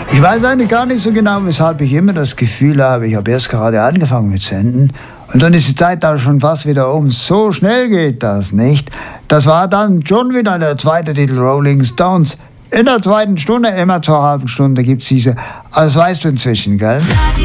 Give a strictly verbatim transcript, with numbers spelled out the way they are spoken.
Ich weiß eigentlich gar nicht so genau, weshalb ich immer das Gefühl habe, ich habe erst gerade angefangen mit Senden und dann ist die Zeit da schon fast wieder um. So schnell geht das, nicht? Das war dann schon wieder der zweite Titel Rolling Stones. In der zweiten Stunde, immer zur halben Stunde, gibt's diese. Das weißt du inzwischen, gell?